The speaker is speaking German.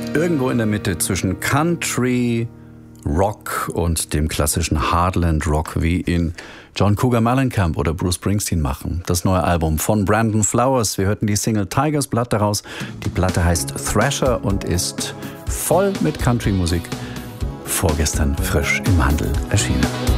irgendwo in der Mitte zwischen Country, Rock und dem klassischen Heartland Rock, wie ihn John Cougar Mellencamp oder Bruce Springsteen machen. Das neue Album von Brandon Flowers. Wir hörten die Single Tiger's Blood daraus. Die Platte heißt Thrasher und ist voll mit Country-Musik. Vorgestern frisch im Handel erschienen.